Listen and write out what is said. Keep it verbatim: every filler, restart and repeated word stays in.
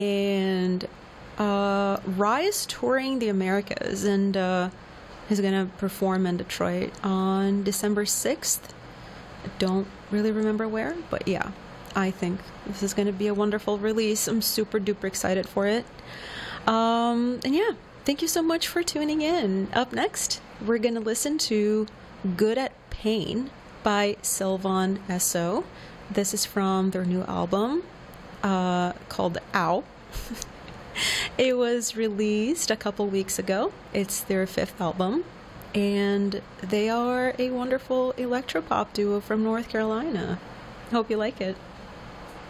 and uh, Rye is touring the Americas, and uh, is going to perform in Detroit on December sixth. I don't really remember where, but yeah, I think this is going to be a wonderful release. I'm super duper excited for it. Um, and yeah, thank you so much for tuning in. Up next, we're going to listen to Good at Pain by Sylvan Esso. This is from their new album uh, called Ow. It was released a couple weeks ago. It's their fifth album, and they are a wonderful electropop duo from North Carolina. Hope you like it.